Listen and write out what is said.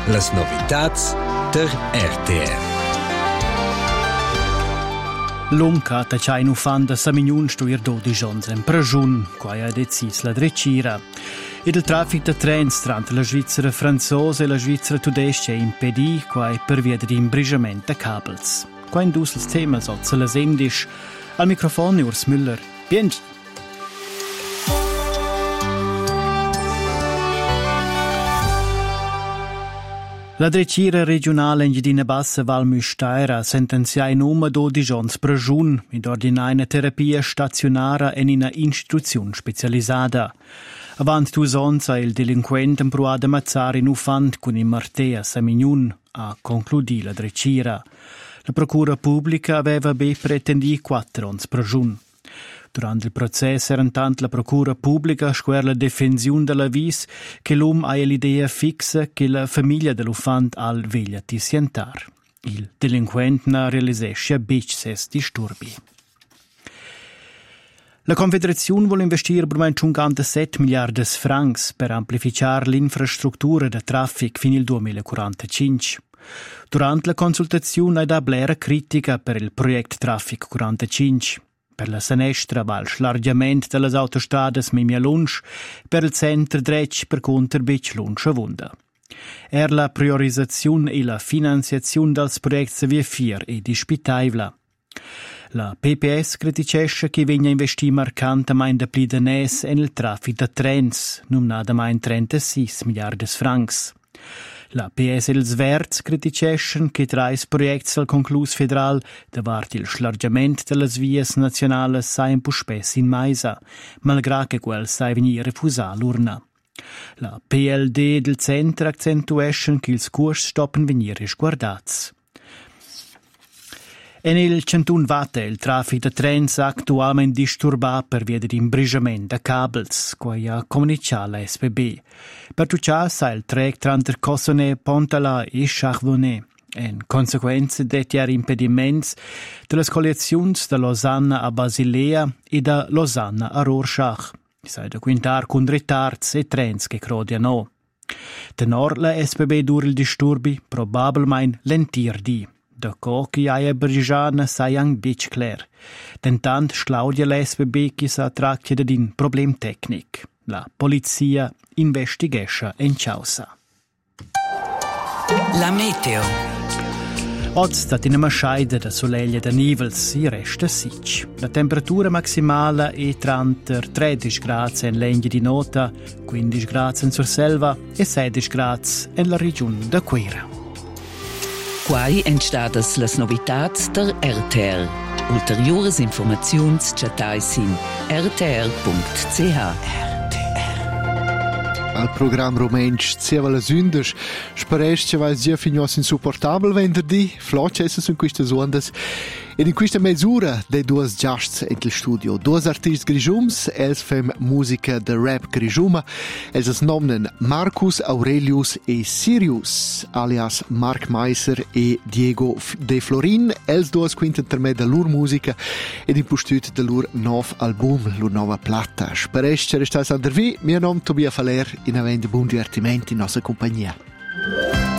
Las novitats der RTR. L'unca tacciai nu fan da Samignun stuir 12 ans in pragiun, quai ha decis la drecira. Ed il traffic de trens tra la Svizzera franzosa e la Svizzera tudesca è impedì, quai per via di imbrigiament de cabels. Qua in dus ils temas ozza las endisch. Al microfono Urs Müller. Bien. La drecira regionale in Gedina Bassa Val Müstaira sentenziai numa 12 ans pragiun ed ordinai una terapia stazionara in una istituzione specializzata. Avant 2 ans il delinquente impruada mazzare in ufant con i martea Samignun a concludì la drecira. La procura pubblica aveva pretendi 4 ans pragiun. Durante il processo era intanto la procura pubblica square la difensione della vis che l'uomo ha l'idea fixa che la famiglia dell'ufant al veglia ti sientar. Il delinquente ne realisesce ses disturbi. La Confederazione vuole investire per 57 miliardi di francs per amplificare l'infrastruttura di traffico fino al 2045. Durante la consultazione ha dato blera critica per il progetto Traffic 45. Per la sinistra va il slargiamento delle autostrade Mimia Lunch, per il centro dretto per conter Bic Lunch a Vunda. La priorizzazione e la finanziazione del progetto via 4 è discutibile. La PPS criticesce che venga investito marcantemente più danès nel traffico di trens, non nada mai in 36 miliardi di francs. La PS e il Sverz criticesce che tra i progetti del conclus federal davanti il slargiamento delle vie nazionali sai un po' spesso in maisa, malgrado che quel sai venire refusato l'urna. La PLD del centro accentuesce che il corsi stoppen venire sguardati. E nel Cantun Vatte il traffico di trens attualmente disturbato per via di imbrigiamento di cabels, come ha comunicato la SBB. Per tutto ciò, il trek tra Cossonay, Pontala e Chardonnay. In conseguenza detti impedimenti delle collezioni da Losanna a Basilea e da Losanna a Rorschach. Sai da quintar con ritards e trens che crodiano. Tenor la SBB dura il disturbi, probabilmente lentirdi. Da cochi aia brigiana sai ang bic clar. Dentant Claudia l'SBB che sa tracchia din problem tecnic. La polizia investigesce in causa. La meteo. Oggi sta in una scheida da soleglia da nivels e resta sic. La temperatura maximale è tra 13 gradi in legna di nota, 15 gradi in Surselva e 16 gradi nella regione da Quera. Quai entstadas las novitats der RTR. Ulteriores informaziuns chatai sin rtr.ch. Al programma romensch Zieva la Sündes sparesce vai sia fignos insupportabel venerdì, flocces su queste ondas. Ed in questa mezz'ora dei due guests in studio, due artisti grigiums, els fem musica de rap grigiuma, els nomnen Marcus Aurelius e Sirius, alias Mark Meiser e Diego De Florin, els due quinten me de lur musica ed in postut de lur nov album, lur nova plata. Sparesce restais al dervi, mio nom Tobia Faler, in avendo buon divertimento in nostra compagnia.